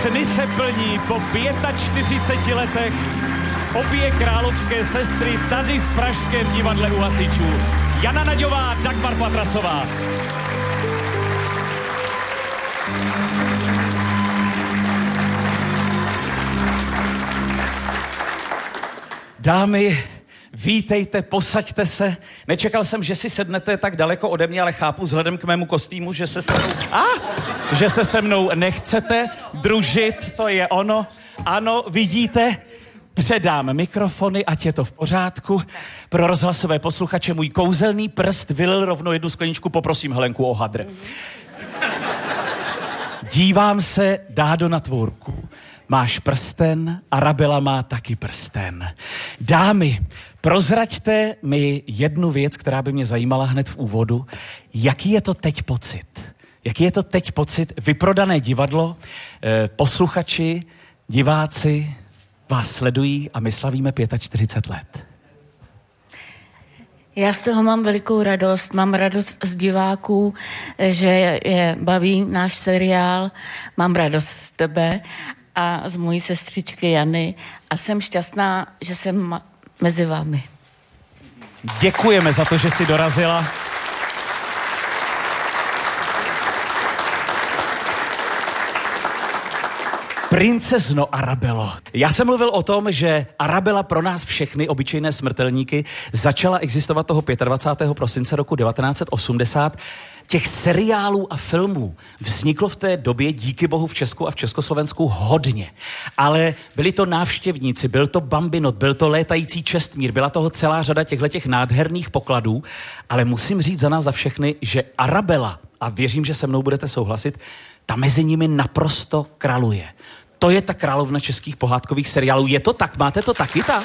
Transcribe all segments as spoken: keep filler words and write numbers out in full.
Sny se plní po čtyřiceti pěti letech. Obě královské sestry tady v Pražském divadle u hasičů. Jana Naďová, Dagmar Patrasová. Dámy, vítejte, posaďte se. Nečekal jsem, že si sednete tak daleko ode mě, ale chápu vzhledem k mému kostýmu, že se se mnou... A? Že se se mnou nechcete družit, to je ono. Ano, vidíte, předám mikrofony, ať je to v pořádku. Pro rozhlasové posluchače můj kouzelný prst vylil rovno jednu skleničku, poprosím Helenku o hadr. Dívám se, Dádo, na tvou ruku. Máš prsten, Arabela má taky prsten. Dámy, prozraďte mi jednu věc, která by mě zajímala hned v úvodu. Jaký je to teď pocit? Jaký je to teď pocit? Vyprodané divadlo, eh, posluchači, diváci vás sledují a my slavíme čtyřicet pět let. Já z toho mám velikou radost. Mám radost z diváků, že je baví náš seriál. Mám radost z tebe a z mojí sestřičky Jany a jsem šťastná, že jsem mezi vámi. Děkujeme za to, že jsi dorazila. Princezno Arabelo. Já jsem mluvil o tom, že Arabela pro nás všechny, obyčejné smrtelníky, začala existovat toho dvacátého pátého prosince roku devatenáct set osmdesát. Těch seriálů a filmů vzniklo v té době díky bohu v Česku a v Československu hodně. Ale byli to návštěvníci, byl to Bambinot, byl to Létající Čestmír, byla toho celá řada těchto nádherných pokladů, ale musím říct za nás za všechny, že Arabela, a věřím, že se mnou budete souhlasit, ta mezi nimi naprosto králuje. To je ta královna českých pohádkových seriálů. Je to tak? Máte to taky tak?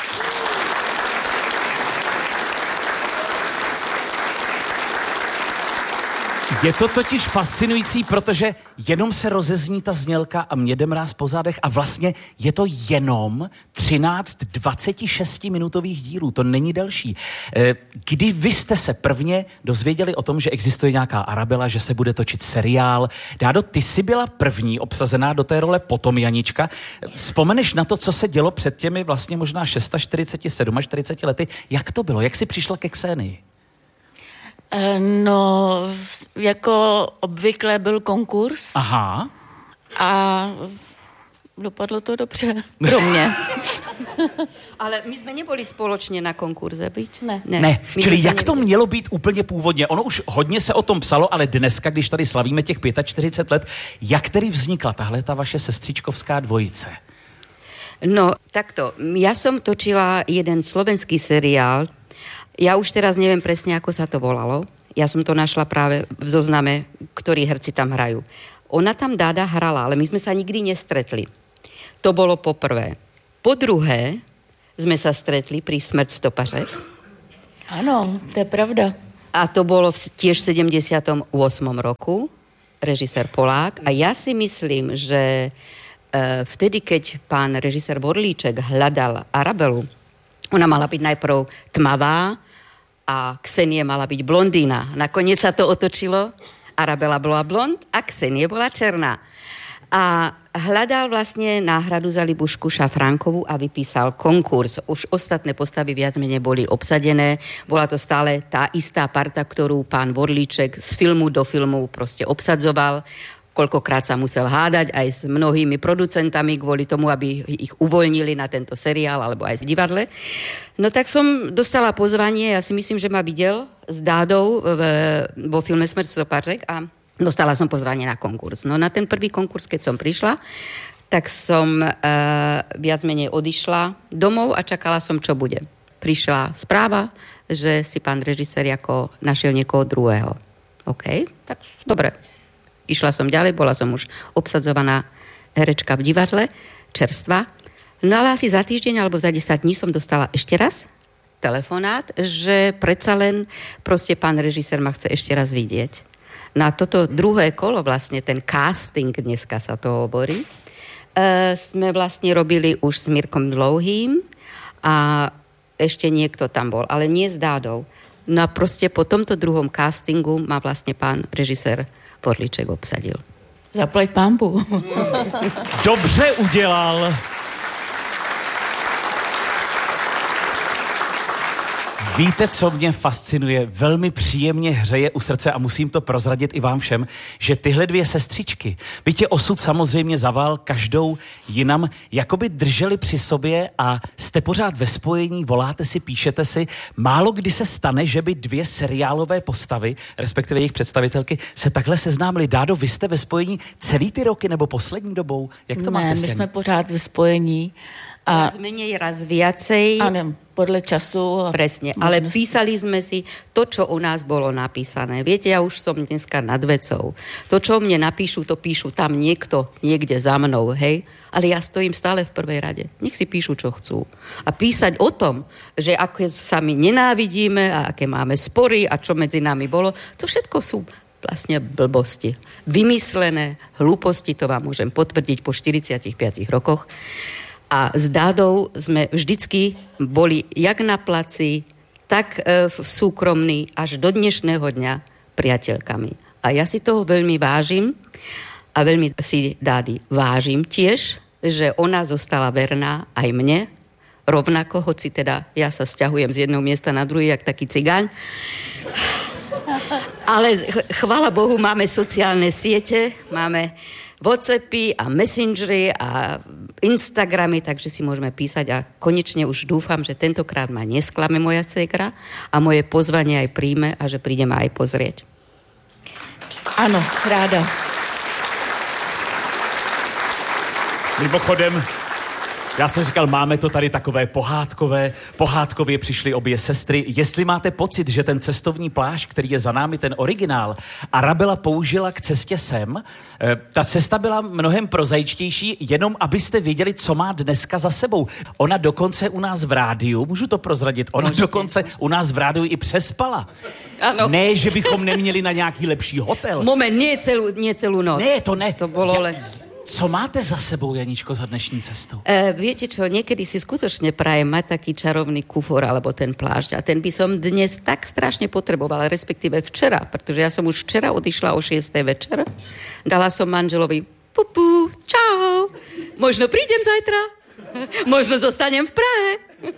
Je to totiž fascinující, protože jenom se rozezní ta znělka a mě jde mráz po zádech a vlastně je to jenom třináct dvacetišestiminutových dílů, to není delší. Kdy vy jste se prvně dozvěděli o tom, že existuje nějaká Arabela, že se bude točit seriál? Dádo, ty jsi byla první obsazená do té role, potom Janička. Vzpomeneš na to, co se dělo před těmi vlastně možná čtyřiceti šesti, čtyřiceti sedmi lety? Jak to bylo? Jak jsi přišla ke Ksένii? No, jako obvykle byl konkurs. Aha. A dopadlo to dobře pro mě. Ale my jsme nebyli společně na konkurze, byť? Ne. Ne, ne. Čili jak to mělo být úplně původně? Ono už hodně se o tom psalo, ale dneska, když tady slavíme těch čtyřicet pět let, jak tedy vznikla tahle ta vaše sestřičkovská dvojice? No, takto. Ja som točila jeden slovenský seriál. Ja už teraz neviem presne, ako sa to volalo. Ja som to našla práve v zozname, ktorí herci tam hrajú. Ona tam Dáda hrala, ale my sme sa nikdy nestretli. To bolo poprvé. Po druhé sme sa stretli pri Smrť stopařek. Áno, to je pravda. A to bolo v, tiež v sedemdesiatom ôsmom roku. Režisér Polák. A ja si myslím, že e, vtedy, keď pán režisér Vorlíček hľadal Arabelu, ona mala byť najprv tmavá, a Ksenie mala byť blondína. Nakoniec sa to otočilo. Arabela bola blond a Ksenie bola černá. A hľadal vlastne náhradu za Libušku Šafránkovú a vypísal konkurs. Už ostatné postavy viac menej boli obsadené. Bola to stále tá istá parta, ktorú pán Vorlíček z filmu do filmu proste obsadzoval. Koľkokrát sa musel hádať aj s mnohými producentami kvôli tomu, aby ich uvoľnili na tento seriál alebo aj v divadle. No tak som dostala pozvanie, ja si myslím, že ma videl s Dádou v, vo filme Smrť stopařek a dostala som pozvanie na konkurs. No na ten prvý konkurs, keď som prišla, tak som e, viac menej odišla domov a čakala som, čo bude. Prišla správa, že si pán režisér ako našiel niekoho druhého. OK, tak dobre. Išla som ďalej, bola som už obsadzovaná herečka v divadle, čerstva. No ale asi za týždeň alebo za desať dní som dostala ešte raz telefonát, že predsa len proste pán režisér ma chce ešte raz vidieť. Na toto druhé kolo, vlastne ten casting, dneska sa to hovorí, e, sme vlastne robili už s Mirkom Dlouhým a ešte niekto tam bol, ale nie s Dádou. No a proste po tomto druhom castingu ma vlastne pán režisér Vorlíček obsadil. Zaplať pambu. Dobře udělal. Víte, co mě fascinuje, velmi příjemně hřeje u srdce a musím to prozradit i vám všem, že tyhle dvě sestřičky, byť je osud samozřejmě zaval každou jinam, jakoby drželi při sobě a jste pořád ve spojení, voláte si, píšete si. Málo kdy se stane, že by dvě seriálové postavy, respektive jejich představitelky, se takhle seznámily. Dádo, vy jste ve spojení celý ty roky nebo poslední dobou? Jak to ne, máte s my ním? jsme pořád ve spojení. A raz menej, raz viacej. Áno, podľa času. Presne, ale písali sme si to, čo u nás bolo napísané. Viete, ja už som dneska nad vecou. To, čo mne napíšu, to píšu tam niekto, niekde za mnou, hej? Ale ja stojím stále v prvej rade. Nech si píšu, čo chcú. A písať o tom, že aké sa my nenávidíme a aké máme spory a čo medzi nami bolo, to všetko sú vlastne blbosti. Vymyslené hlúposti, to vám môžem potvrdiť po štyridsiatich piatich rokoch. A s Dádou sme vždycky boli jak na placi, tak v súkromní až do dnešného dňa priateľkami. A ja si toho veľmi vážim a veľmi si Dády vážim tiež, že ona zostala verná aj mne, rovnako, hoci teda ja sa sťahujem z jedného miesta na druhý, jak taký cigáň. Ale chvála Bohu, máme sociálne siete, máme WhatsAppy a Messengery a Instagramy, takže si môžeme písať a konečne už dúfam, že tentokrát ma nesklame moja dcéra a moje pozvanie aj príjme a že prídeme aj pozrieť. Áno, ráda. Mimochodem, já jsem říkal, máme to tady takové pohádkové, pohádkově přišly obě sestry. Jestli máte pocit, že ten cestovní plášť, který je za námi, ten originál, Arabela použila k cestě sem, ta cesta byla mnohem prozaičtější, jenom abyste věděli, co má dneska za sebou. Ona dokonce u nás v rádiu, můžu to prozradit, ona Můžete. dokonce u nás v rádiu i přespala. Ano. Ne, že bychom neměli na nějaký lepší hotel. Moment, nie celú, nie celú noc. Ne, to ne. To bolo ja, le... Co máte za sebou, Janičko, za dnešní cestu? E, viete čo, niekedy si skutočne prajem mať taký čarovný kufor alebo ten plášť a ten by som dnes tak strašne potrebovala, respektíve včera, pretože ja som už včera odišla o šiestej večer. Dala som manželovi pupu, čau, možno prídem zajtra, možno zostanem v Prahe.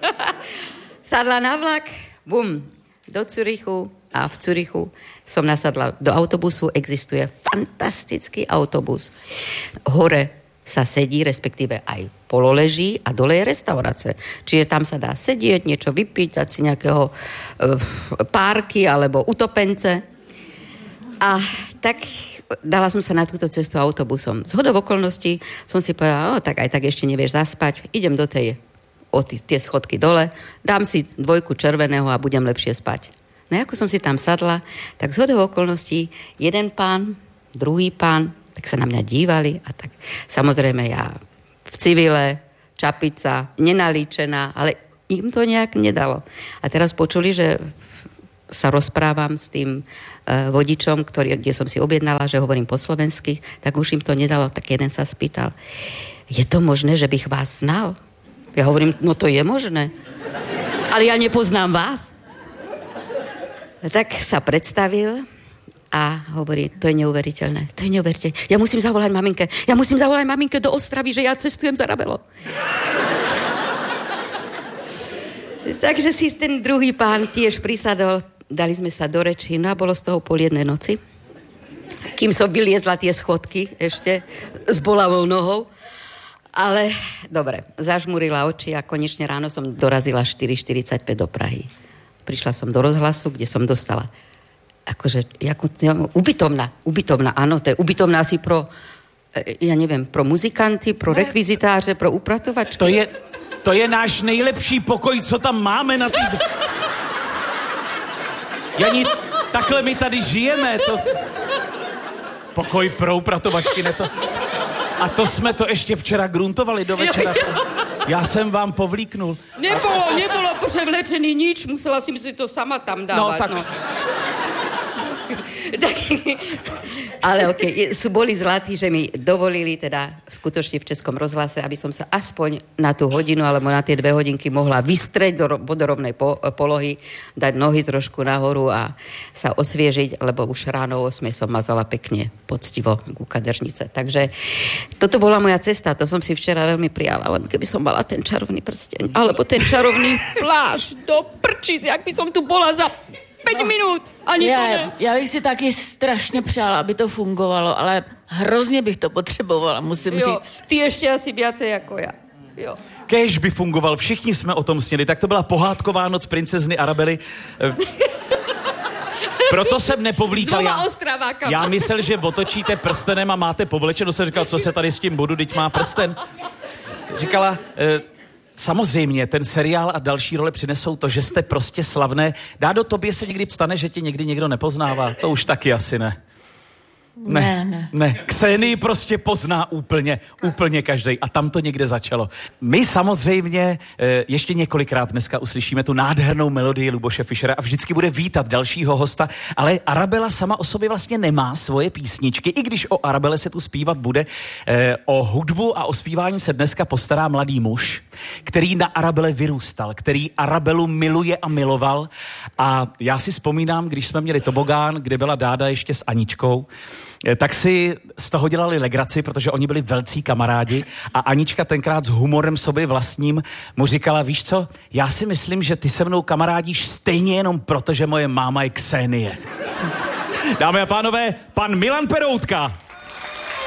Sadla na vlak, bum, do Zürichu a v Zürichu som nasadla do autobusu, existuje fantastický autobus. Hore sa sedí, respektíve aj pololeží a dole je restaurace. Čiže tam sa dá sedieť, niečo vypiť, dať si nejakého e, párky alebo utopence. A tak dala som sa na túto cestu autobusom. Z hodou okolností som si povedala, tak aj tak ešte nevieš zaspať, idem do tej, o t- tie schodky dole, dám si dvojku červeného a budem lepšie spať. No ako som si tam sadla, tak z hodou okolností jeden pán, druhý pán, tak sa na mňa dívali a tak samozrejme ja v civile, čapica, nenalíčená, ale im to nejak nedalo. A teraz počuli, že sa rozprávam s tým uh, vodičom, ktorý, kde som si objednala, že hovorím po slovensky, tak už im to nedalo, tak jeden sa spýtal, je to možné, že bych vás znal? Ja hovorím, no to je možné, ale ja nepoznám vás. Tak sa predstavil a hovorí, to je neuveriteľné, to je neuveriteľné. Ja musím zavolať maminke, ja musím zavolať maminke do Ostravy, že ja cestujem za Arabelou. Takže si ten druhý pán tiež prisadol, dali sme sa do reči, no a bolo z toho pol jednej noci. Kým som vyliezla tie schodky ešte s bolavou nohou. Ale dobre, zažmurila oči a konečne ráno som dorazila štyri štyridsaťpäť do Prahy. Prišla som do rozhlasu, kde som dostala akože, ako, ubytovna, ubytovna, áno, to je ubytovna asi pro, ja neviem, pro muzikanty, pro rekvizitáře, pro upratovačky. To je, to je náš nejlepší pokoj, co tam máme na tý... Jani, takhle my tady žijeme, to... Pokoj pro upratovačky, ne to... A to jsme to ještě včera gruntovali do večera. Já jsem vám povlíknul. Nebolo, nebolo prevlečený nič, musela si si to sama tam dávať. No tak... No. tak, ale okej, okay, boli zlatí, že mi dovolili teda skutočne v Českom rozhlase, aby som sa aspoň na tú hodinu alebo na tie dve hodinky mohla vystreť do vodorovnej po, polohy, dať nohy trošku nahoru a sa osviežiť, lebo už ráno o ôsmej som mazala pekne, poctivo ku kadeřnice. Takže toto bola moja cesta, to som si včera veľmi prijala, keby som mala ten čarovný prsteň, alebo ten čarovný plášť do prčíc, jak by som tu bola za päť minút. Ani já, to ne. Já bych si taky strašně přála, aby to fungovalo, ale hrozně bych to potřebovala, musím jo, říct. Ty ještě asi viacej jako já. Jo. Kéž by fungoval, všichni jsme o tom sněli. Tak to byla pohádková noc princezny Arabely. Proto jsem nepovlíkal. Já, já myslel, že otočíte prstenem a máte povlečeno. Jsem říkal, co se tady s tím budu, teď má prsten. Říkala... Eh, Samozřejmě, ten seriál a další role přinesou to, že jste prostě slavné. Dádo, tobě se někdy stane, že tě někdy někdo nepoznává? To už taky asi ne. Ne, ne. ne. ne. Ksenii prostě pozná úplně, úplně každej. A tam to někde začalo. My samozřejmě ještě několikrát dneska uslyšíme tu nádhernou melodii Luboše Fischera a vždycky bude vítat dalšího hosta, ale Arabela sama o sobě vlastně nemá svoje písničky, i když o Arabele se tu zpívat bude. O hudbu a o zpívání se dneska postará mladý muž, který na Arabele vyrůstal, který Arabelu miluje a miloval. A já si vzpomínám, když jsme měli tobogán, kde byla Dáda ještě s Aničkou, tak si z toho dělali legraci, protože oni byli velcí kamarádi a Anička tenkrát s humorem sobě vlastním mu říkala, víš co, já si myslím, že ty se mnou kamarádíš stejně jenom proto, že moje máma je Ksenie. Dámy a pánové, pan Milan Peroutka.